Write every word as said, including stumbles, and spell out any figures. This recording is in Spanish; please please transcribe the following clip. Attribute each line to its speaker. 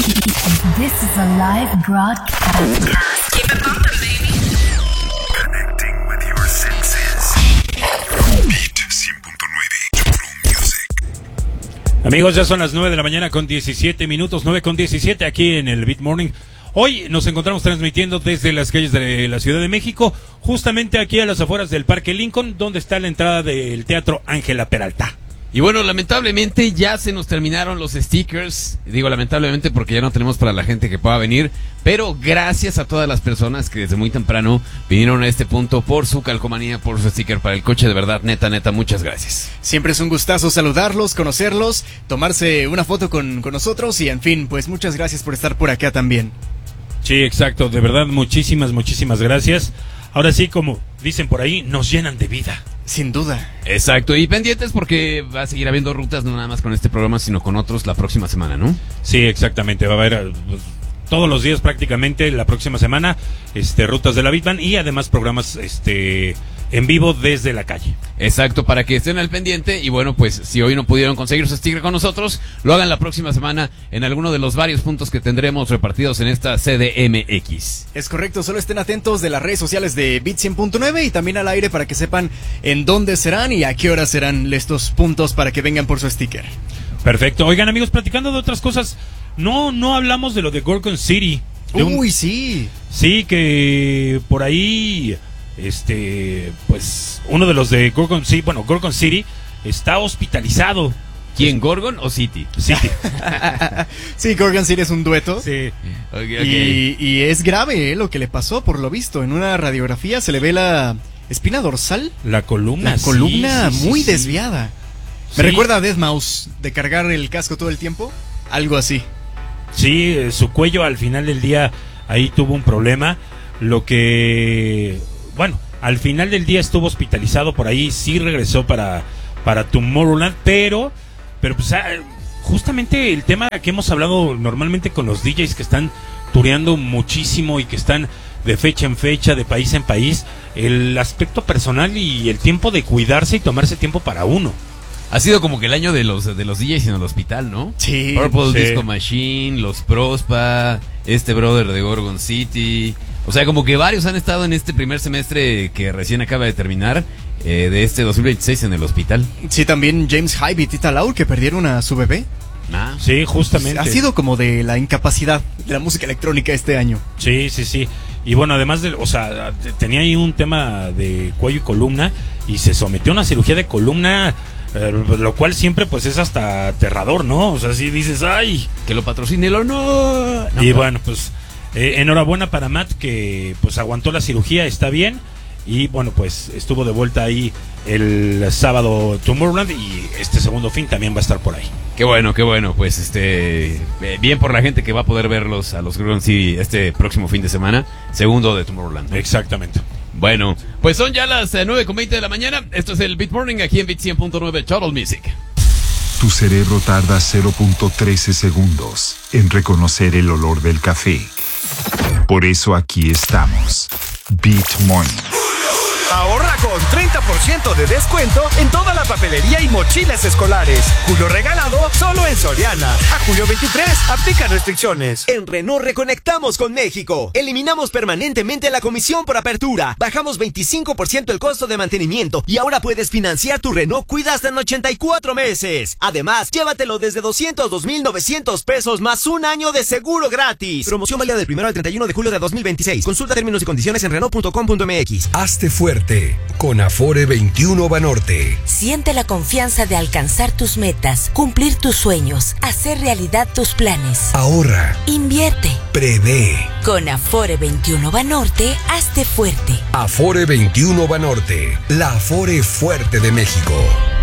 Speaker 1: This is a live broadcast.
Speaker 2: Keep it bumping, baby.
Speaker 3: Connecting with your senses. Beat cien punto nueve Cholo Music.
Speaker 4: Amigos, ya son las nueve de la mañana con diecisiete minutos, nueve con diecisiete aquí en el Beat Morning. Hoy nos encontramos transmitiendo desde las calles de la Ciudad de México, justamente aquí a las afueras del Parque Lincoln, donde está la entrada del Teatro Ángela Peralta.
Speaker 5: Y bueno, lamentablemente ya se nos terminaron los stickers. Digo lamentablemente porque ya no tenemos para la gente que pueda venir. Pero gracias a todas las personas que desde muy temprano vinieron a este punto por su calcomanía, por su sticker para el coche. De verdad, neta, neta, muchas gracias.
Speaker 6: Siempre es un gustazo saludarlos, conocerlos, tomarse una foto con, con nosotros y en fin, pues muchas gracias por estar por acá también.
Speaker 4: Sí, exacto, de verdad, muchísimas, muchísimas gracias. Ahora sí, como dicen por ahí, nos llenan de vida.
Speaker 6: Sin duda.
Speaker 5: Exacto, y pendientes porque va a seguir habiendo rutas, no nada más con este programa, sino con otros la próxima semana, ¿no?
Speaker 4: Sí, exactamente, va a haber pues, todos los días prácticamente la próxima semana, este, rutas de la Beat Band y además programas este en vivo desde la calle.
Speaker 5: Exacto, para que estén al pendiente y bueno, pues si hoy no pudieron conseguir su sticker con nosotros, lo hagan la próxima semana en alguno de los varios puntos que tendremos repartidos en esta C D M X.
Speaker 6: Es correcto, solo estén atentos de las redes sociales de Beat cien punto nueve y también al aire para que sepan en dónde serán y a qué hora serán estos puntos para que vengan por su sticker.
Speaker 4: Perfecto, oigan amigos, platicando de otras cosas, no, no hablamos de lo de Gorgon City. De
Speaker 6: Uy,
Speaker 4: un...
Speaker 6: sí.
Speaker 4: Sí, que por ahí... Este, pues, uno de los de Gorgon City, bueno, Gorgon City está hospitalizado.
Speaker 5: ¿Quién, Gorgon o City?
Speaker 4: City.
Speaker 6: Sí, Gorgon City es un dueto.
Speaker 4: Sí.
Speaker 5: Okay, okay.
Speaker 6: Y, y es grave eh, lo que le pasó, por lo visto. En una radiografía se le ve la espina dorsal.
Speaker 4: La columna.
Speaker 6: La columna
Speaker 4: sí, sí,
Speaker 6: muy
Speaker 4: sí,
Speaker 6: desviada.
Speaker 4: sí.
Speaker 6: Me recuerda a deadmau de cargar el casco todo el tiempo. Algo así.
Speaker 4: Sí, su cuello al final del día ahí tuvo un problema. Lo que... Bueno, al final del día estuvo hospitalizado por ahí, sí regresó para, para Tomorrowland, pero, pero pues justamente el tema que hemos hablado normalmente con los D Js que están tureando muchísimo y que están de fecha en fecha, de país en país, el aspecto personal y el tiempo de cuidarse y tomarse tiempo para uno.
Speaker 5: Ha sido como que el año de los de los D Js en el hospital, ¿no?
Speaker 6: Sí.
Speaker 5: Purple
Speaker 4: sí.
Speaker 5: Disco Machine, los Prospa, este brother de Gorgon City. O sea, como que varios han estado en este primer semestre que recién acaba de terminar, eh, de este dos mil veintiséis en el hospital.
Speaker 6: Sí, también James Hype y Tita Laur que perdieron a su bebé.
Speaker 5: Ah.
Speaker 4: Sí, justamente.
Speaker 6: Ha sido como de la incapacidad de la música electrónica este año.
Speaker 4: Sí, sí, sí. Y bueno, además de, o sea, tenía ahí un tema de cuello y columna y se sometió a una cirugía de columna, eh, lo cual siempre pues es hasta aterrador, ¿no? O sea, si dices, ay,
Speaker 5: Que lo patrocine el honor. No,
Speaker 4: y
Speaker 5: pero...
Speaker 4: bueno, pues eh, enhorabuena para Matt que pues aguantó la cirugía, está bien. Y bueno, pues estuvo de vuelta ahí el sábado Tomorrowland y este segundo fin también va a estar por ahí.
Speaker 5: Qué bueno, qué bueno, pues este eh, bien por la gente que va a poder verlos a los Gorgon City este próximo fin de semana, segundo de Tomorrowland.
Speaker 4: Exactamente.
Speaker 5: Bueno, pues son ya las eh, nueve con veinte de la mañana. Esto es el Beat Morning aquí en Beat cien punto nueve Cholo Music.
Speaker 3: Tu cerebro tarda cero punto trece segundos en reconocer el olor del café. Por eso aquí estamos. Beat Morning.
Speaker 7: Ahorra con treinta por ciento de descuento en toda la papelería y mochilas escolares. Julio regalado solo en Soriana. A julio veintitrés, aplica restricciones.
Speaker 8: En Renault reconectamos con México. Eliminamos permanentemente la comisión por apertura. Bajamos veinticinco por ciento el costo de mantenimiento y ahora puedes financiar tu Renault Cuida hasta en ochenta y cuatro meses. Además, llévatelo desde doscientos dos mil novecientos pesos más un año de seguro gratis. Promoción válida del primero al treinta y uno de julio de dos mil veintiséis. Consulta términos y condiciones en Renault punto com punto m x.
Speaker 9: Hazte fuerte con Afore veintiuno Banorte.
Speaker 1: Siente la confianza de alcanzar tus metas, cumplir tus sueños, hacer realidad tus planes.
Speaker 9: Ahorra.
Speaker 1: Invierte.
Speaker 9: Prevé.
Speaker 1: Con Afore veintiuno Banorte, hazte fuerte.
Speaker 9: Afore veintiuno Banorte, la Afore fuerte de México.